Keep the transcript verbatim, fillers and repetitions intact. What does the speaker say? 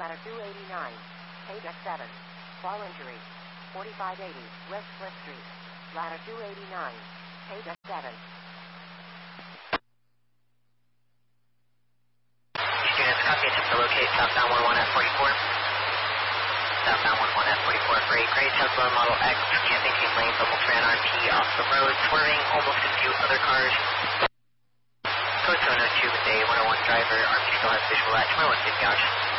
Ladder two eighty-nine. Page X seven. Fall injury. forty-five eighty West Cliff Street. Ladder two eighty-nine. Page X seven. Students, copy. Attempt to locate southbound one one at forty-four. Southbound one one at forty-four for a gray Tesla Model X. Can't maintain lanes, almost ran R P off the road, swerving, almost confused other cars. Code two oh two with a one oh one driver. R P still has visual at twenty-one fifty Gauge.